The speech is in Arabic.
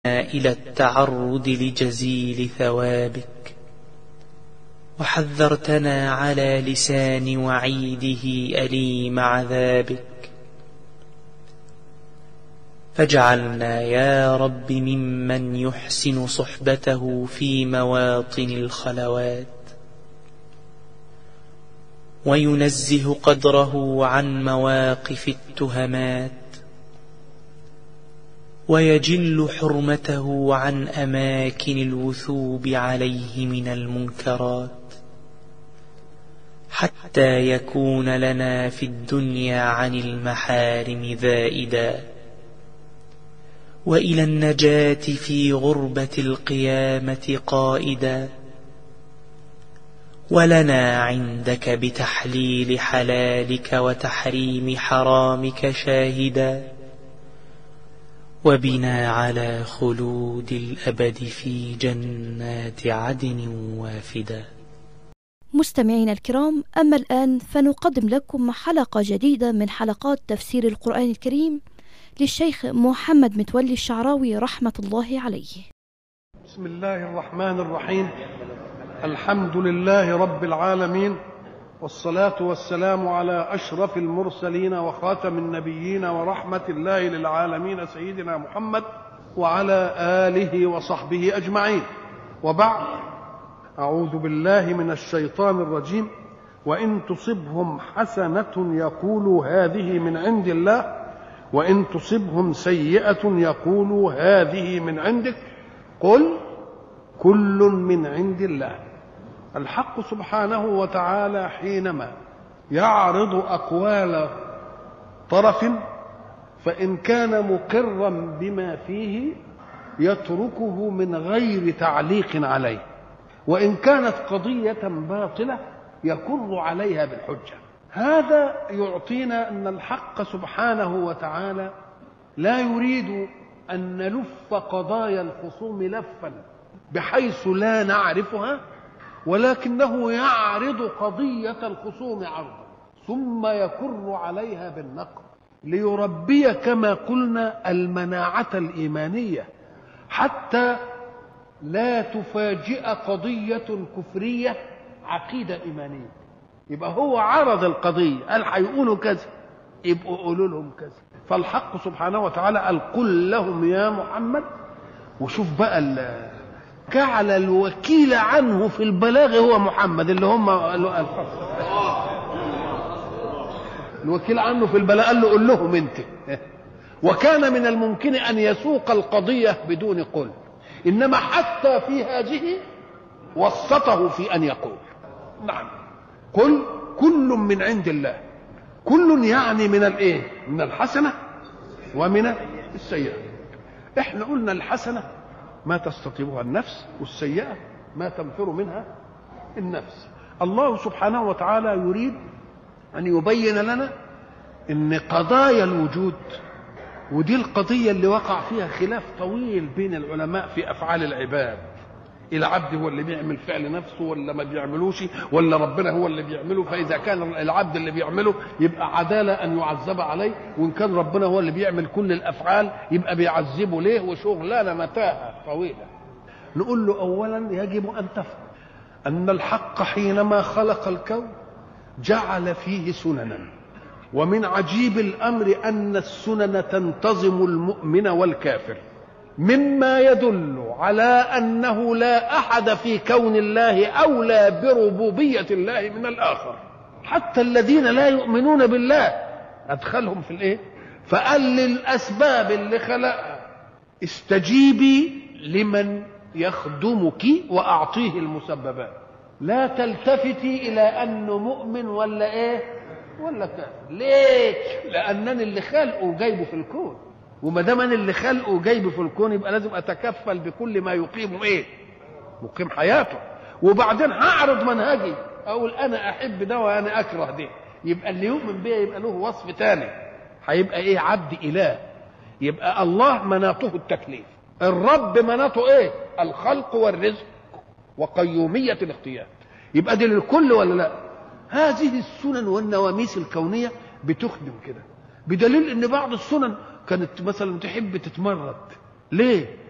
إلى التعرض لجزيل ثوابك، وحذرتنا على لسان وعيده أليم عذابك، فاجعلنا يا رب ممن يحسن صحبته في مواطن الخلوات، وينزه قدره عن مواقف التهمات، ويجل حرمته عن أماكن الوثوب عليه من المنكرات، حتى يكون لنا في الدنيا عن المحارم ذائدا، وإلى النجاة في غربة القيامة قائدا، ولنا عندك بتحليل حلالك وتحريم حرامك شاهدا، وبنا على خلود الأبد في جنات عدن وافدا. مستمعينا الكرام، أما الآن فنقدم لكم حلقة جديدة من حلقات تفسير القرآن الكريم للشيخ محمد متولي الشعراوي رحمة الله عليه. بسم الله الرحمن الرحيم. الحمد لله رب العالمين، والصلاة والسلام على أشرف المرسلين وخاتم النبيين ورحمة الله للعالمين سيدنا محمد وعلى آله وصحبه أجمعين، وبعد. أعوذ بالله من الشيطان الرجيم. وإن تصبهم حسنة يقولوا هذه من عند الله، وإن تصبهم سيئة يقولوا هذه من عندك، قل كل من عند الله. الحق سبحانه وتعالى حينما يعرض أقوال طرف فإن كان مقرا بما فيه يتركه من غير تعليق عليه، وإن كانت قضية باطلة يكر عليها بالحجة. هذا يعطينا أن الحق سبحانه وتعالى لا يريد أن نلف قضايا الخصوم لفا بحيث لا نعرفها، ولكنه يعرض قضية الخصوم عرضا ثم يكر عليها بالنقد ليربي كما قلنا المناعة الإيمانية، حتى لا تفاجئ قضية كفرية عقيدة إيمانية. يبقى هو عرض القضية، قال هيقولوا كذا، يبقوا قولوا لهم كذا. فالحق سبحانه وتعالى قال قل لهم يا محمد. وشوف بقى جعل الوكيل عنه في البلاغ هو محمد، اللي هم الوكيل عنه في البلاغ، قال له قل لهم انت. وكان من الممكن أن يسوق القضية بدون قل، إنما حتى في هذه وسطه في أن يقول نعم قل كل من عند الله. كل يعني من الايه؟ من الحسنة ومن السيئة. احنا قلنا الحسنة ما تستطيبها النفس، والسيئة ما تنفر منها النفس. الله سبحانه وتعالى يريد أن يبين لنا إن قضايا الوجود، ودي القضية اللي وقع فيها خلاف طويل بين العلماء في أفعال العباد. العبد هو اللي بيعمل فعل نفسه ولا ما بيعملوش، ولا ربنا هو اللي بيعمله؟ فإذا كان العبد اللي بيعمله يبقى عدالة أن يعذب عليه، وإن كان ربنا هو اللي بيعمل كل الأفعال يبقى بيعذبه ليه؟ وشغلانة متاهة طويلة. نقول له أولا يجب أن تفهم أن الحق حينما خلق الكون جعل فيه سننا، ومن عجيب الأمر أن السنن تنتظم المؤمن والكافر، مما يدل على أنه لا أحد في كون الله أولى بربوبية الله من الآخر. حتى الذين لا يؤمنون بالله أدخلهم في الإيه؟ فقال للأسباب اللي خلقها استجيبي لمن يخدمك وأعطيه المسببات، لا تلتفتي إلى أنه مؤمن ولا إيه ولا كافر. ليه؟ لأنني اللي خلقه جايبه في الكون، وما دام انا اللي خلقه جايبه في الكون يبقى لازم اتكفل بكل ما يقيم ايه؟ مقيم حياته. وبعدين هعرض منهجي، اقول انا احب ده وانا اكره ده، يبقى اللي يؤمن بيه يبقى له وصف تاني، هيبقى ايه؟ عبد اله. يبقى الله مناطه التكليف، الرب مناطه ايه؟ الخلق والرزق وقيومية الاختيار. يبقى دي للكل ولا لا؟ هذه السنن والنواميس الكونية بتخدم كده، بدليل ان بعض السنن كانت مثلا تحب تتمرد. ليه؟